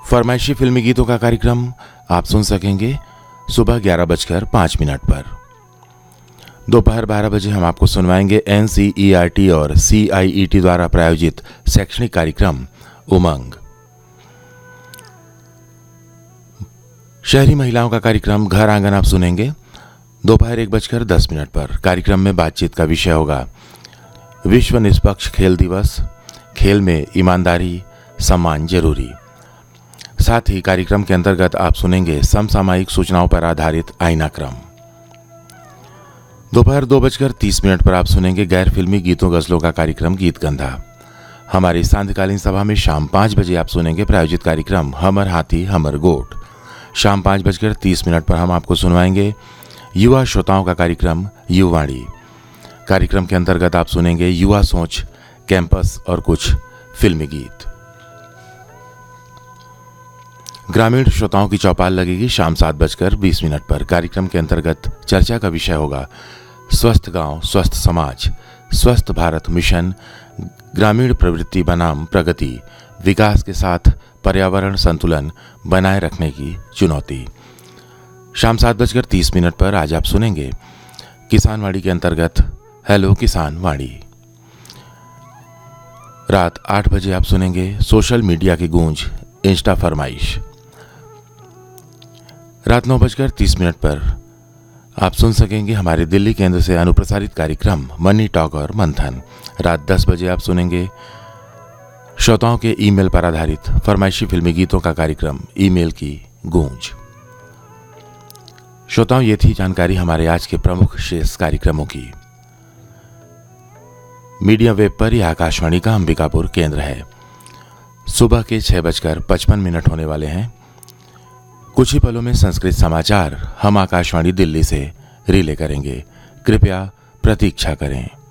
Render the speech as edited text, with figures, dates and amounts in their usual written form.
फरमाइशी फिल्मी गीतों का कार्यक्रम आप सुन सकेंगे सुबह 11:05 पर। दोपहर 12 बजे हम आपको सुनवाएंगे NCERT और CIET द्वारा प्रायोजित शैक्षणिक कार्यक्रम उमंग। शहरी महिलाओं का कार्यक्रम घर आंगन आप सुनेंगे दोपहर 1:10 पर। कार्यक्रम में बातचीत का विषय होगा विश्व निष्पक्ष खेल दिवस, खेल में ईमानदारी सम्मान जरूरी। साथ ही कार्यक्रम के अंतर्गत आप सुनेंगे समसामयिक सूचनाओं पर आधारित आईनाक्रम। दोपहर 2:30 पर आप सुनेंगे गैर फिल्मी गीतों गजलों का कार्यक्रम गीत गंधा। हमारी सांध्यकालीन सभा में शाम 5 बजे आप सुनेंगे प्रायोजित कार्यक्रम हमर हाथी हमर गोट। शाम 5:30 पर हम आपको सुनवाएंगे युवा श्रोताओं का कार्यक्रम युवाणी। कार्यक्रम के अंतर्गत आप सुनेंगे युवा सोच, कैंपस और कुछ फिल्मी गीत। ग्रामीण श्रोताओं की चौपाल लगेगी शाम 7:20 पर। कार्यक्रम के अंतर्गत चर्चा का विषय होगा स्वस्थ गांव स्वस्थ समाज, स्वस्थ भारत मिशन, ग्रामीण प्रवृत्ति बनाम प्रगति, विकास के साथ पर्यावरण संतुलन बनाए रखने की चुनौती। शाम 7:30 पर आज आप सुनेंगे किसान वाणी के अंतर्गत हेलो किसान वाणी। रात 8 बजे आप सुनेंगे सोशल मीडिया की गूंज इंस्टा फरमाइश। रात 9:30 पर आप सुन सकेंगे हमारे दिल्ली केंद्र से अनुप्रसारित कार्यक्रम मनी टॉक और मंथन। रात 10 बजे आप सुनेंगे श्रोताओं के ईमेल पर आधारित फरमाइशी फिल्मी गीतों का कार्यक्रम ईमेल की गूंज। श्रोताओं, ये थी जानकारी हमारे आज के प्रमुख शेष कार्यक्रमों की। मीडिया वेब पर यह आकाशवाणी का अंबिकापुर केंद्र है। सुबह के 6:55 होने वाले हैं। कुछ ही पलों में संस्कृत समाचार हम आकाशवाणी दिल्ली से रिले करेंगे। कृपया प्रतीक्षा करें।